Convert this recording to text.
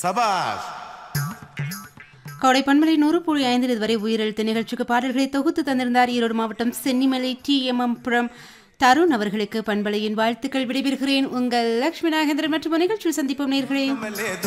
சபாஷ். கோடை பண்பலை 100.5 வரை உயிரெழுத்து நிகழ்ச்சிக்கு பாடல்களை தொகுத்து தந்திருந்தார் ஈரோடு மாவட்டம் சென்னிமலை TMM புரம் தருண் அவர்களுக்கு பண்பலையின் வாழ்த்துக்கள். விடைபெறுகிறேன். உங்கள் லட்சுமி நாகேந்திரன் மற்றும் நிகழ்ச்சியில் சந்திப்போம் நேயர்களே.